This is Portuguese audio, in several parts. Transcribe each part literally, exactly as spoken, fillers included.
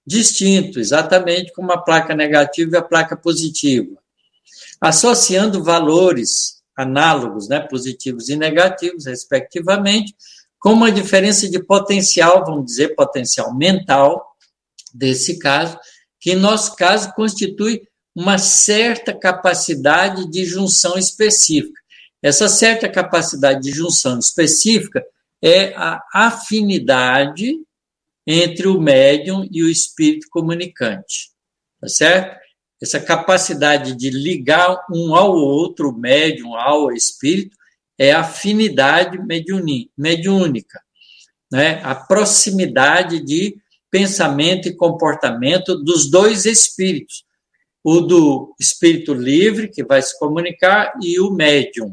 distinto, exatamente como a placa negativa e a placa positiva, associando valores análogos, né, positivos e negativos, respectivamente, com uma diferença de potencial, vamos dizer, potencial mental, desse caso, que em nosso caso constitui uma certa capacidade de junção específica. Essa certa capacidade de junção específica é a afinidade entre o médium e o espírito comunicante, tá certo? Essa capacidade de ligar um ao outro, o médium ao espírito, é a afinidade mediúnica, né? A proximidade de pensamento e comportamento dos dois espíritos, o do espírito livre, que vai se comunicar, e o médium.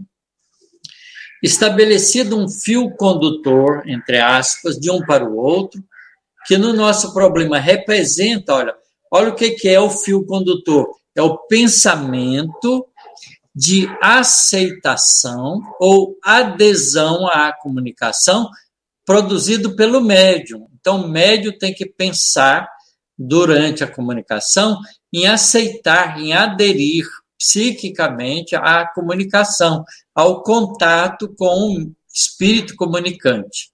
Estabelecido um fio condutor, entre aspas, de um para o outro, que no nosso problema representa, olha, olha o que é o fio condutor, é o pensamento de aceitação ou adesão à comunicação produzido pelo médium. Então, o médium tem que pensar, durante a comunicação, em aceitar, em aderir psiquicamente à comunicação, ao contato com o espírito comunicante.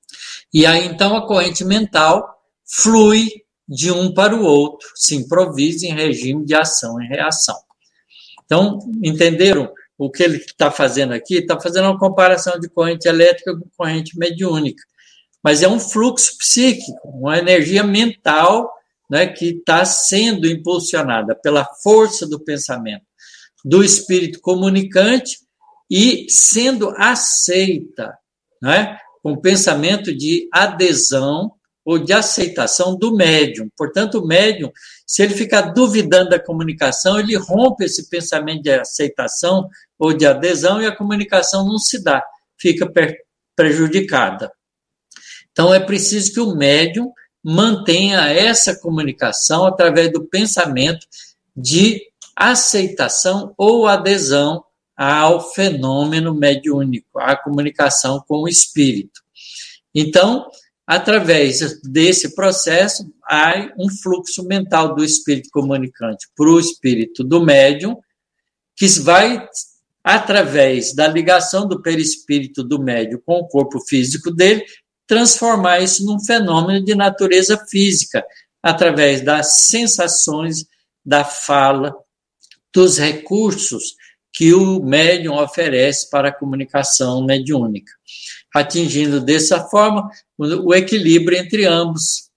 E aí, então, a corrente mental flui de um para o outro, se improvisa em regime de ação e reação. Então, entenderam o que ele está fazendo aqui? Está fazendo uma comparação de corrente elétrica com corrente mediúnica. Mas é um fluxo psíquico, uma energia mental, né, que está sendo impulsionada pela força do pensamento do espírito comunicante e sendo aceita, né, com o pensamento de adesão ou de aceitação do médium. Portanto, o médium, se ele ficar duvidando da comunicação, ele rompe esse pensamento de aceitação ou de adesão e a comunicação não se dá, fica prejudicada. Então, é preciso que o médium mantenha essa comunicação através do pensamento de aceitação ou adesão ao fenômeno mediúnico, à comunicação com o espírito. Então, através desse processo, há um fluxo mental do espírito comunicante para o espírito do médium, que vai, através da ligação do perispírito do médium com o corpo físico dele, transformar isso num fenômeno de natureza física, através das sensações, da fala, dos recursos que o médium oferece para a comunicação mediúnica, atingindo dessa forma o equilíbrio entre ambos.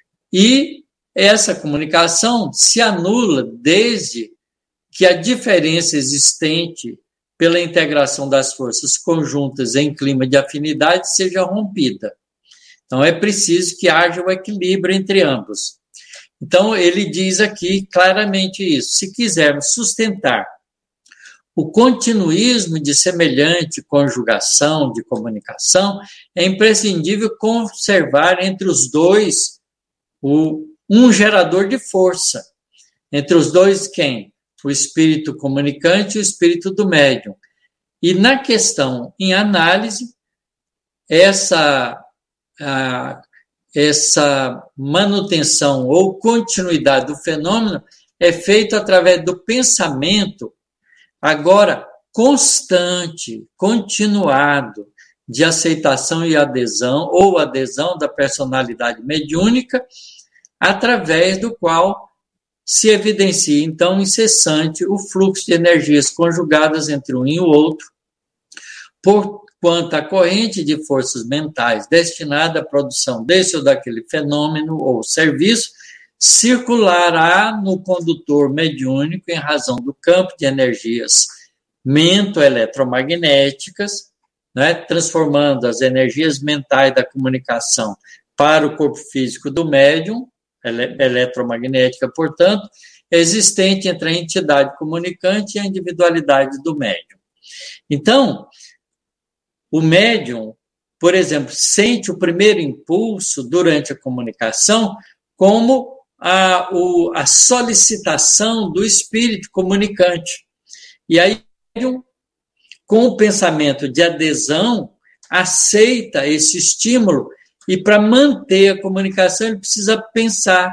E essa comunicação se anula desde que a diferença existente pela integração das forças conjuntas em clima de afinidade seja rompida. Então, é preciso que haja o equilíbrio entre ambos. Então, ele diz aqui claramente isso. Se quisermos sustentar o continuismo de semelhante conjugação de comunicação, é imprescindível conservar entre os dois o, um gerador de força. Entre os dois, quem? O espírito comunicante e o espírito do médium. E na questão em análise, essa, a, essa manutenção ou continuidade do fenômeno é feita através do pensamento, agora constante, continuado, de aceitação e adesão, ou adesão da personalidade mediúnica, através do qual se evidencia, então, incessante o fluxo de energias conjugadas entre um e o outro, porquanto a corrente de forças mentais destinada à produção desse ou daquele fenômeno ou serviço circulará no condutor mediúnico em razão do campo de energias mento-eletromagnéticas, né, transformando as energias mentais da comunicação para o corpo físico do médium, eletromagnética, portanto, existente entre a entidade comunicante e a individualidade do médium. Então, o médium, por exemplo, sente o primeiro impulso durante a comunicação como a, o, a solicitação do espírito comunicante. E aí, com o pensamento de adesão, aceita esse estímulo e, para manter a comunicação, ele precisa pensar